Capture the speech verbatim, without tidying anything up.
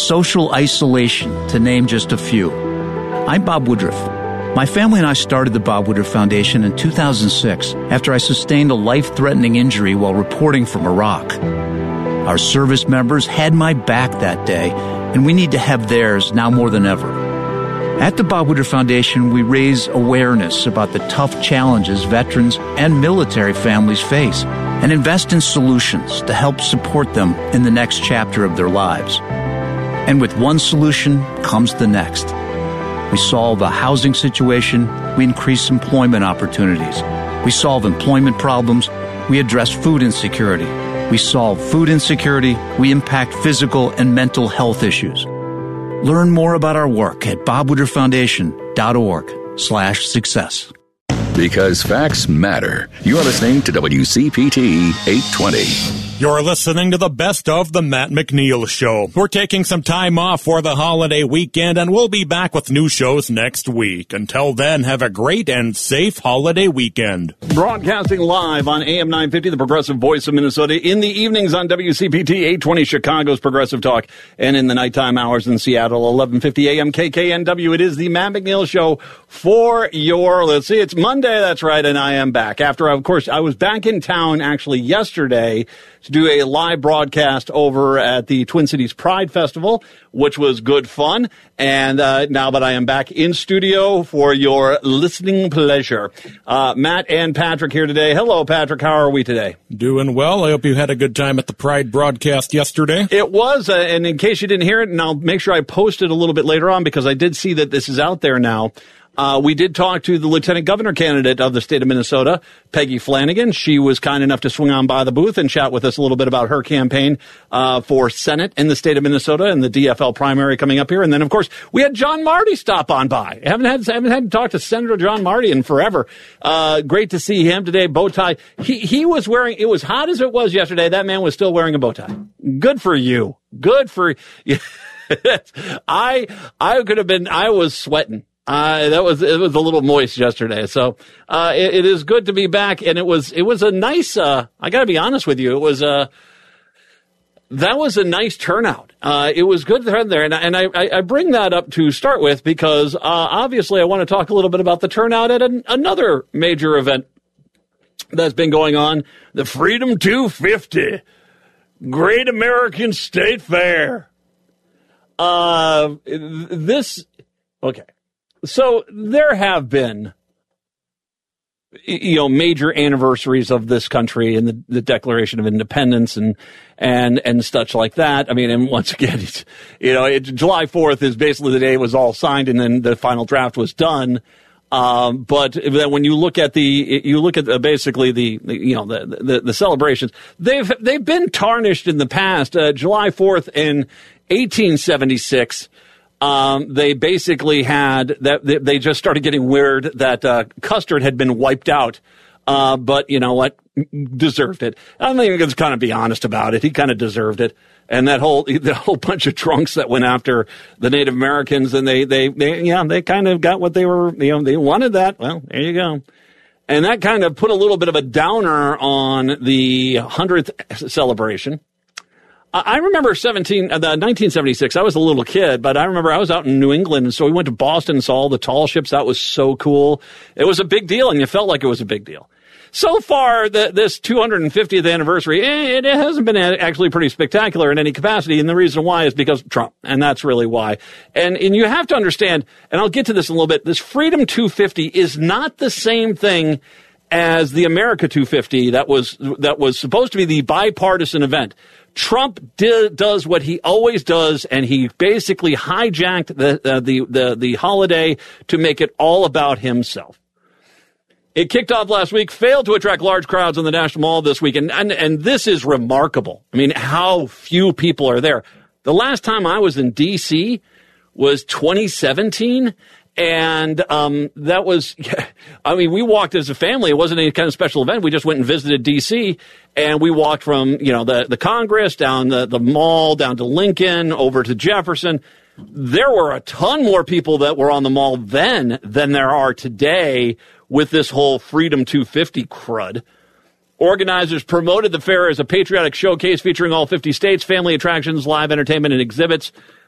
social isolation, to name just a few. I'm Bob Woodruff. My family and I started the Bob Woodruff Foundation in two thousand six after I sustained a life-threatening injury while reporting from Iraq. Our service members had my back that day, and we need to have theirs now more than ever. At the Bob Woodruff Foundation, we raise awareness about the tough challenges veterans and military families face and invest in solutions to help support them in the next chapter of their lives. And with one solution comes the next. We solve a housing situation, we increase employment opportunities. We solve employment problems, we address food insecurity. We solve food insecurity, we impact physical and mental health issues. Learn more about our work at bobwoodrufffoundation.org slash success. Because facts matter. You're listening to W C P T eight twenty. You're listening to the best of the Matt McNeil Show. We're taking some time off for the holiday weekend, and we'll be back with new shows next week. Until then, have a great and safe holiday weekend. Broadcasting live on A M nine fifty, the Progressive Voice of Minnesota, in the evenings on W C P T eight twenty, Chicago's Progressive Talk, and in the nighttime hours in Seattle, eleven fifty A M K K N W. It is the Matt McNeil Show for your, let's see, it's Monday, that's right, and I am back. After, of course, I was back in town actually yesterday to do a live broadcast over at the Twin Cities Pride Festival, which was good fun. And uh, now that I am back in studio for your listening pleasure, uh, Matt and Patrick here today. Hello, Patrick. How are we today? Doing well. I hope you had a good time at the Pride broadcast yesterday. It was, uh, and in case you didn't hear it, and I'll make sure I post it a little bit later on because I did see that this is out there now. Uh, we did talk to the lieutenant governor candidate of the state of Minnesota, Peggy Flanagan. She was kind enough to swing on by the booth and chat with us a little bit about her campaign uh, for Senate in the state of Minnesota and the D F L primary coming up here. And then, of course, we had John Marty stop on by. I haven't had, haven't had to talk to Senator John Marty in forever. Uh, great to see him today, bow tie. He, he was wearing, it was hot as it was yesterday. That man was still wearing a bow tie. Good for you. Good for you. I, I could have been, I was sweating. Uh, that was, it was a little moist yesterday. So, uh, it, it is good to be back. And it was, it was a nice, uh, I gotta be honest with you. It was, uh, that was a nice turnout. Uh, it was good to have there. And, and I, I bring that up to start with because, uh, obviously I want to talk a little bit about the turnout at an, another major event that's been going on. The Freedom two fifty. Great American State Fair. Uh, this, okay. So there have been, you know, major anniversaries of this country and the, the Declaration of Independence and, and, and such like that. I mean, and once again, it's, you know, it, July fourth is basically the day it was all signed and then the final draft was done. Um, but then when you look at the, you look at the, basically the, the, you know, the, the, the celebrations, they've, they've been tarnished in the past. Uh, July fourth in eighteen seventy-six. Um, they basically had that they, they just started getting weird that, uh, Custer had been wiped out. Uh, but you know what? Deserved it. I think it's kind of be honest about it. He kind of deserved it. And that whole, the whole bunch of drunks that went after the Native Americans and they, they, they, yeah, they kind of got what they were, you know, they wanted that. Well, there you go. And that kind of put a little bit of a downer on the hundredth celebration. I remember seventeen, uh, nineteen seventy-six. I was a little kid, but I remember I was out in New England, and so we went to Boston and saw all the tall ships. That was so cool. It was a big deal, and you felt like it was a big deal. So far, the, this two hundred fiftieth anniversary, it, it hasn't been actually pretty spectacular in any capacity, and the reason why is because Trump, and that's really why. And, and you have to understand, and I'll get to this in a little bit, this Freedom two fifty is not the same thing as the America two fifty that was that was supposed to be the bipartisan event. Trump did, does what he always does, and he basically hijacked the, uh, the the the holiday to make it all about himself. It kicked off last week, failed to attract large crowds on the National Mall this week, and, and and this is remarkable. I mean, how few people are there. The last time I was in D C was twenty seventeen. And um that was, I mean, we walked as a family. It wasn't any kind of special event. We just went and visited D C, and we walked from, you know, the, the Congress, down the, the mall, down to Lincoln, over to Jefferson. There were a ton more people that were on the mall then than there are today with this whole Freedom two fifty crud. Organizers promoted the fair as a patriotic showcase featuring all fifty states, family attractions, live entertainment, and exhibits.